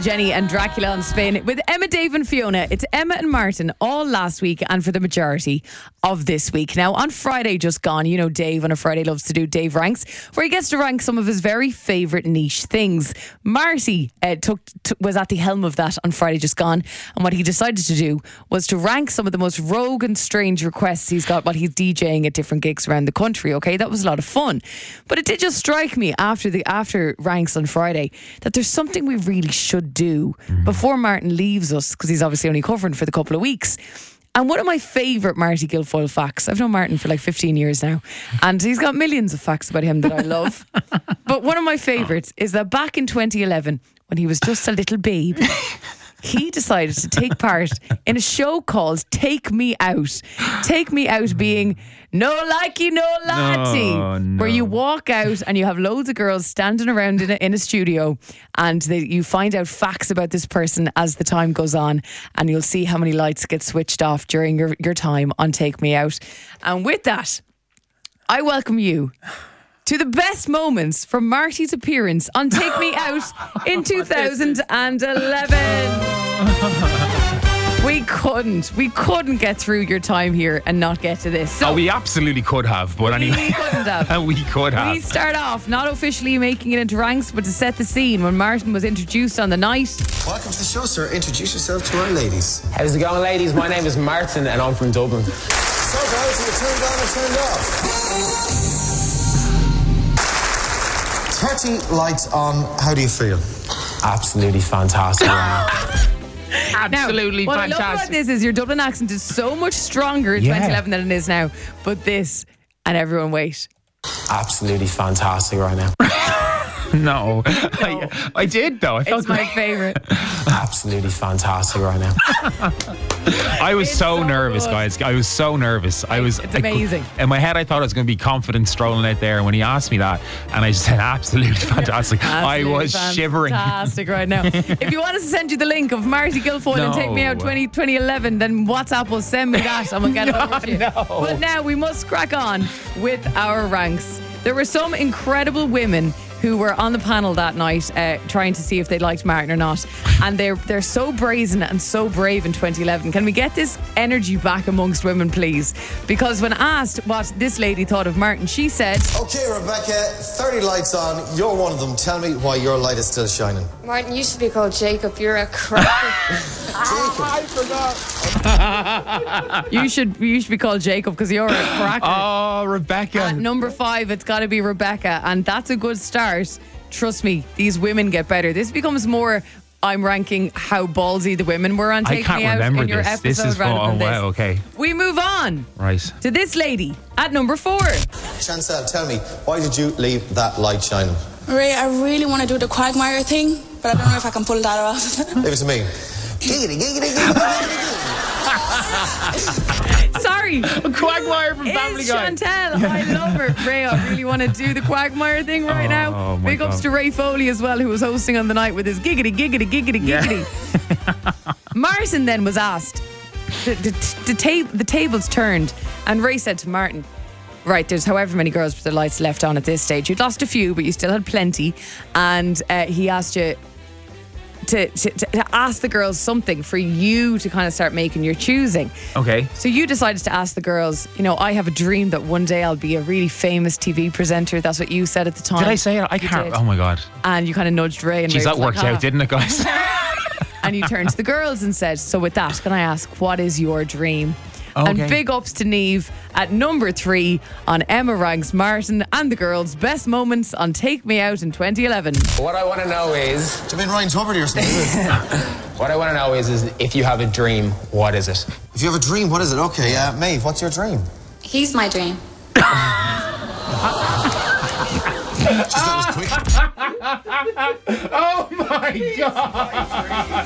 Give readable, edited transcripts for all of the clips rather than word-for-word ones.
Jenny and Dracula on Spin with Emma, Dave and Fiona. It's Emma and Martin all last week and for the majority of this week. Now, on Friday just gone, you know Dave on a Friday loves to do Dave Ranks, where he gets to rank some of his very favourite niche things. Marty was at the helm of that on Friday just gone, and what he decided to do was to rank some of the most rogue and strange requests he's got while he's DJing at different gigs around the country. Okay, that was a lot of fun. But it did just strike me after ranks on Friday that there's something we really should do before Martin leaves us, because he's obviously only covering for the couple of weeks. And one of my favourite Marty Guilfoyle facts, I've known Martin for like 15 years now, and he's got millions of facts about him that I love. But one of my favourites is that back in 2011, when he was just a little babe, he decided to take part in a show called Take Me Out. Take Me Out being no likey, no lighty, where you walk out and you have loads of girls standing around in a studio, and you find out facts about this person as the time goes on, and you'll see how many lights get switched off during your time on Take Me Out. And with that, I welcome you to the best moments from Marty's appearance on Take Me Out in 2011. We couldn't get through your time here and not get to this. So we absolutely could have, but anyway. We couldn't have. We could have. We start off, not officially making it into ranks, but to set the scene when Martin was introduced on the night. Welcome to the show, sir. Introduce yourself to our ladies. How's it going, ladies? My name is Martin and I'm from Dublin. So guys, are you turned on or turned off? 30 lights on, how do you feel? Absolutely fantastic. Absolutely now, what fantastic. I love about this is your Dublin accent is so much stronger in 2011 than it is now. But this, and everyone wait. Absolutely fantastic right now. No. I did though. I felt it's my favourite. Absolutely fantastic right now. I was so nervous, guys. I was so nervous. It's amazing. In my head, I thought I was going to be confident strolling out there. And when he asked me that, and I just said, absolutely fantastic. I was shivering. Fantastic right now. If you want us to send you the link of Marty Guilfoyle and Take Me Out 2011, then WhatsApp will send me that and we'll get it over to you. But now we must crack on with our ranks. There were some incredible women who were on the panel that night trying to see if they liked Martin or not, and they're so brazen and so brave in 2011. Can we get this energy back amongst women, please? Because when asked what this lady thought of Martin, she said, Okay, Rebecca, 30 lights on, you're one of them. Tell me why your light is still shining. Martin, you should be called Jacob. You're a cracker. Jacob. I forgot. you should be called Jacob because you're a cracker. Oh, Rebecca. At number 5, it's got to be Rebecca, and that's a good start. Trust me, these women get better. This becomes more, I'm ranking how ballsy the women were on Take Me Out in your episode. This is rather than this. wow, okay. We move on to this lady at number 4. Chancel, tell me, why did you leave that light shining? Ray, I really want to do the Quagmire thing, but I don't know if I can pull that off. Leave it to me. Giggity, giggity, giggity, giggity. Sorry. Quagmire from Family Guy. Chantel. I love her. Ray, I really want to do the Quagmire thing right now. Big ups to Ray Foley as well, who was hosting on the night with his giggity, giggity, giggity, giggity. Martin then was asked, the tables turned, and Ray said to Martin, right, there's however many girls with their lights left on at this stage. You'd lost a few, but you still had plenty. And he asked you to ask the girls something for you to kind of start making your choosing. Okay. So you decided to ask the girls, I have a dream that one day I'll be a really famous TV presenter. That's what you said at the time. Did I say it? I can't. Did. Oh my God. And you kind of nudged Ray. And Jeez, that worked out, didn't it, guys? And you turned to the girls and said, so with that, can I ask, what is your dream? Okay. And big ups to Niamh at number 3 on Emma ranks Martin and the girls' best moments on Take Me Out in 2011. What I want to know is... Do you mean Ryan Tuberty or something? What I want to know is if you have a dream, what is it? If you have a dream, what is it? Okay, Maeve, what's your dream? He's my dream. Just that was quick. Oh my God.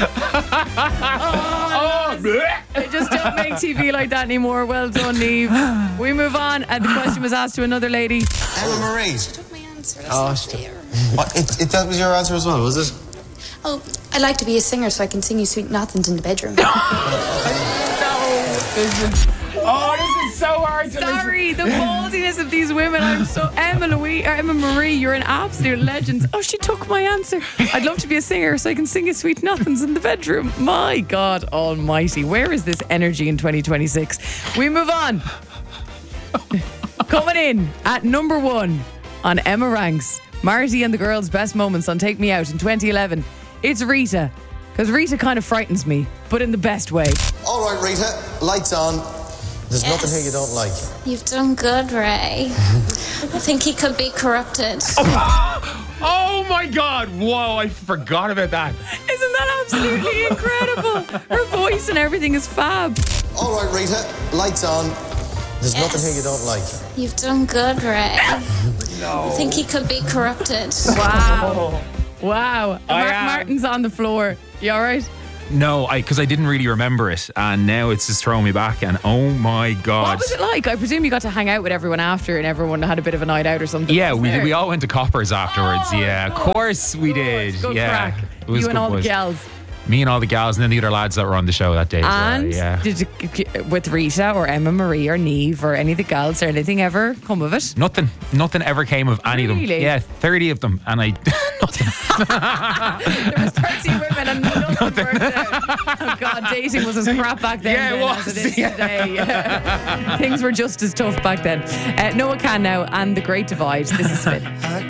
They just don't make TV like that anymore. Well done, Niamh. We move on, and the question was asked to another lady. Emma Marie. Took my answer. What, that was your answer as well, was it? Oh, I like to be a singer so I can sing you sweet nothings in the bedroom. Oh, this is so hard to listen. Sorry, the baldiness of these women. I'm so Emma Marie, you're an absolute legend. Oh, she took my answer. I'd love to be a singer so I can sing you sweet nothings in the bedroom. My God Almighty, where is this energy in 2026? We move on. Coming in at number 1 on Emma Ranks, Marty and the girls' best moments on Take Me Out in 2011. It's Rita, because Rita kind of frightens me, but in the best way. All right, Rita, lights on. There's nothing here you don't like. You've done good, Ray. I think he could be corrupted. Oh my God! Whoa, I forgot about that. Isn't that absolutely incredible? Her voice and everything is fab. All right, Rita, lights on. There's nothing here you don't like. You've done good, Ray. I think he could be corrupted. Wow. Wow. am. Martin's on the floor. You all right? No, because I didn't really remember it, and now it's just throwing me back. And oh my God! What was it like? I presume you got to hang out with everyone after, and everyone had a bit of a night out or something. Yeah, wasn't there? we all went to Coppers afterwards. Oh, yeah, good, of course we did. Good Yeah, crack. it was You and good all the buzz. gals. Me and all the gals, and then the other lads that were on the show that day. as well, And yeah. did you, with Rita or Emma Marie or Niamh or any of the gals or anything ever come of it? Nothing ever came of any of them. Really? Yeah, 30 of them, and I nothing. There was 30 women and nothing worked out. Oh God, dating was as crap back then, Yeah, it then was, as it is yeah. today. Yeah. Things were just as tough back then. Noah Can now and The Great Divide. This is Spin.